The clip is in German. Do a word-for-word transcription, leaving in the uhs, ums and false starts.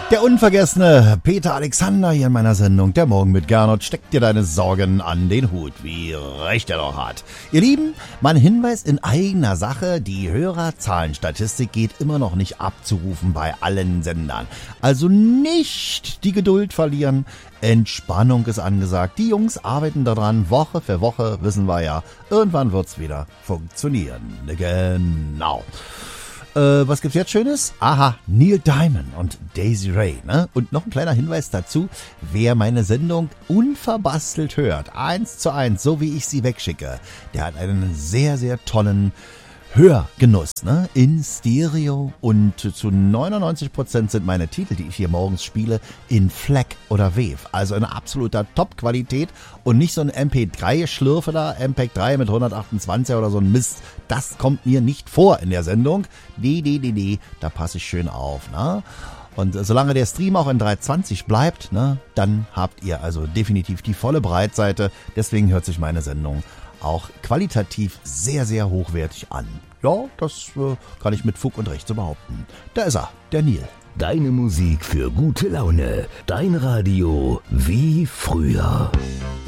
Der unvergessene Peter Alexander hier in meiner Sendung. Der Morgen mit Gernot. Steckt dir deine Sorgen an den Hut, wie recht er doch hat. Ihr Lieben, mein Hinweis in eigener Sache. Die Hörerzahlenstatistik geht immer noch nicht abzurufen bei allen Sendern. Also nicht die Geduld verlieren. Entspannung ist angesagt. Die Jungs arbeiten daran. Woche für Woche, wissen wir ja. Irgendwann wird's wieder funktionieren. Genau. Äh, was gibt's jetzt Schönes? Aha, Neil Diamond und Daisy Ray, ne? Und noch ein kleiner Hinweis dazu, wer meine Sendung unverbastelt hört, eins zu eins, so wie ich sie wegschicke, der hat einen sehr, sehr tollen Hörgenuss, ne? In Stereo, und zu neunundneunzig Prozent sind meine Titel, die ich hier morgens spiele, in FLAC oder Wave. Also in absoluter Top-Qualität und nicht so ein M P drei Schlürfe da, M P drei mit hundertachtundzwanzig oder so ein Mist. Das kommt mir nicht vor in der Sendung. Nee, nee, nee, nee, da passe ich schön auf, ne? Und solange der Stream auch in dreihundertzwanzig bleibt, ne, dann habt ihr also definitiv die volle Breitseite. Deswegen hört sich meine Sendung auch qualitativ sehr, sehr hochwertig an. Ja, das äh, kann ich mit Fug und Recht so behaupten. Da ist er, der Neil. Deine Musik für gute Laune. Dein Radio wie früher.